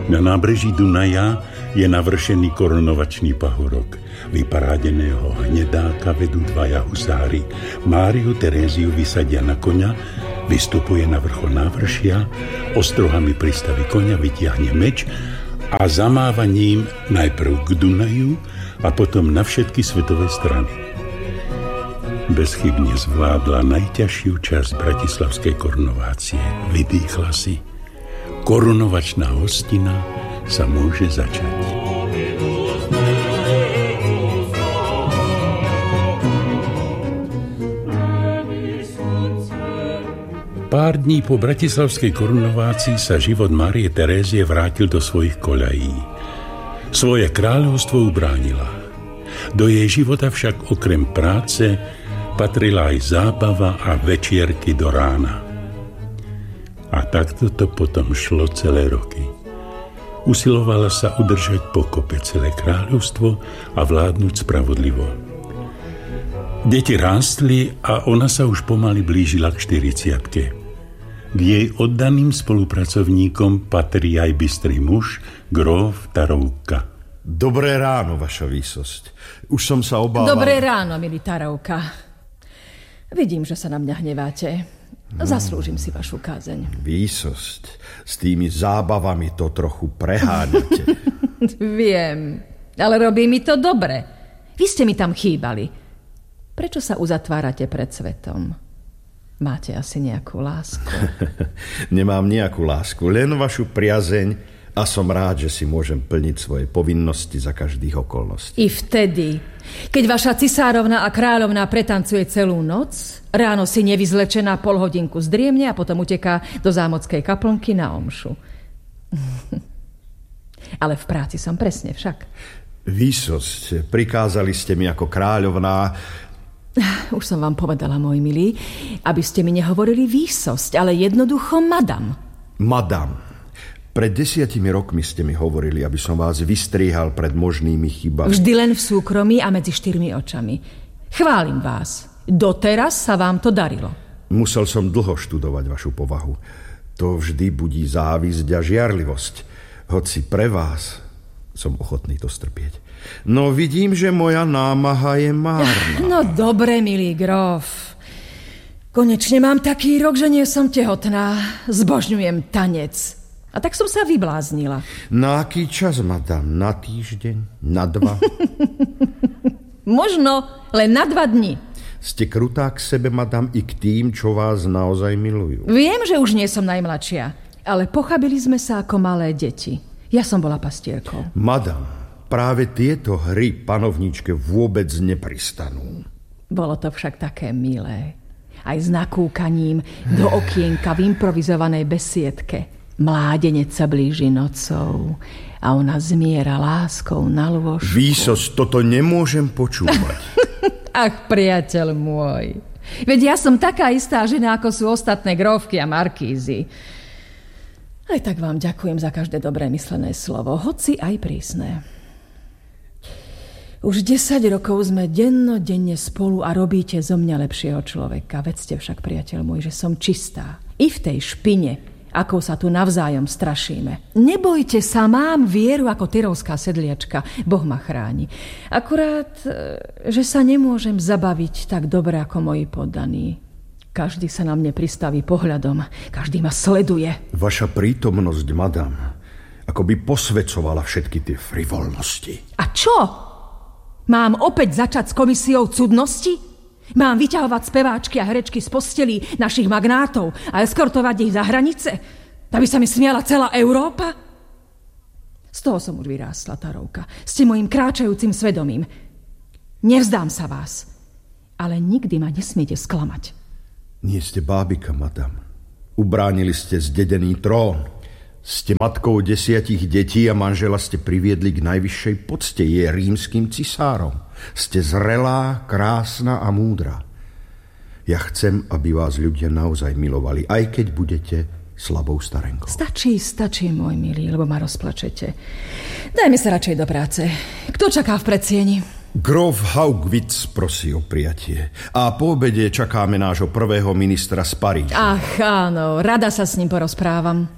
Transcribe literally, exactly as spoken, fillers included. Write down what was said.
Na nábreží Dunaja je navršený korunovačný pahorok. Vyparádeného hnedáka vedú dvaja husári. Máriu Teréziu vysadia na koňa, vystupuje na vrchol návršia, ostrohami pristaví koňa, vytiahne meč a zamáva ním najprv k Dunaju a potom na všetky svetové strany. Bezchybne zvládla najťažšiu časť bratislavskej korunovácie. Vydýchla si. Korunovačná hostina sa môže začať. Pár dní po bratislavskej korunovácii sa život Márie Terézie vrátil do svojich koľají. Svoje kráľovstvo ubránila. Do jej života však okrem práce patrila aj zábava a večierky do rána. A takto to potom šlo celé roky. Usilovala sa udržať pokope celé kráľovstvo a vládnuť spravodlivo. Deti rástli a ona sa už pomaly blížila k štyridsiatke. K jej oddaným spolupracovníkom patrí aj bystrý muž, gróf Tarouka. Dobré ráno, vaša výsosť. Už som sa obával... Dobré ráno, milý Tarouka. Vidím, že sa na mňa hneváte. Zaslúžim si vašu kázeň. Výsosť, s tými zábavami to trochu preháňate. Viem, ale robí mi to dobre. Vy ste mi tam chýbali. Prečo sa uzatvárate pred svetom? Máte asi nejakú lásku? Nemám nejakú lásku, len vašu priazeň a som rád, že si môžem plniť svoje povinnosti za každých okolností. I vtedy, keď vaša cisárovna a kráľovná pretancuje celú noc, ráno si nevyzlečená pol hodinku zdriemne a potom uteká do zámockej kaplnky na omšu. Ale v práci som presne však. Výsosť, prikázali ste mi ako kráľovná... Už som vám povedala, môj milý, aby ste mi nehovorili výsosť, ale jednoducho madam. Madam. Pred desiatimi rokmi ste mi hovorili, aby som vás vystriehal pred možnými chybami. Vždy len v súkromí a medzi štyrmi očami. Chválim vás. Doteraz sa vám to darilo. Musel som dlho študovať vašu povahu. To vždy budí závisť a žiarlivosť. Hoci pre vás som ochotný to strpieť. No vidím, že moja námaha je márna. No dobre, milý gróf. Konečne mám taký rok, že nie som tehotná. Zbožňujem tanec. A tak som sa vybláznila. Na aký čas, madam? Na týždeň? Na dva? Možno len na dva dni. Ste krutá k sebe, madam, i k tým, čo vás naozaj milujú. Viem, že už nie som najmladšia, ale pochabili sme sa ako malé deti. Ja som bola pastierkou. Madam, práve tieto hry panovníčke vôbec nepristanú. Bolo to však také milé. Aj s nakúkaním do okienka v improvizovanej besiedke. Mládenec sa blíži nocou a ona zmiera láskou na lôžku. Výsosť, toto nemôžem počúvať. Ach, priateľ môj. Veď ja som taká istá žena, ako sú ostatné grófky a markízy. Aj tak vám ďakujem za každé dobré myslené slovo, hoci aj prísne. Už desať rokov sme dennodenne spolu a robíte zo mňa lepšieho človeka. Vedzte však, priateľ môj, že som čistá. I v tej špine, ako sa tu navzájom strašíme. Nebojte sa, mám vieru ako tyrovská sedliačka. Boh ma chráni. Akurát, že sa nemôžem zabaviť tak dobre ako moji poddaní. Každý sa na mne pristaví pohľadom. Každý ma sleduje. Vaša prítomnosť, madam, ako by posvedcovala všetky tie frivolnosti. A čo? Mám opäť začať s komisiou cudnosti? Mám vyťahovať speváčky a herečky z postelí našich magnátov a eskortovať ich za hranice? Aby sa mi smiala celá Európa? Z toho som už vyrástla, Tarouka. Ste mojím kráčajúcim svedomím. Nevzdám sa vás. Ale nikdy ma nesmiete sklamať. Nie ste bábika, madam. Ubránili ste zdedený trón. Ste matkou desiatich detí a manžela ste priviedli k najvyššej pocte. Je rímskym cisárom. Ste zrelá, krásna a múdra. Ja chcem, aby vás ľudia naozaj milovali, aj keď budete slabou starenkou. Stačí, stačí, môj milý, lebo ma rozplačete. Dajme sa radšej do práce. Kto čaká v predsieni? Gróf Haugwitz prosí o prijatie. A po obede čakáme nášho prvého ministra z Paríža. Ach, áno, rada sa s ním porozprávam.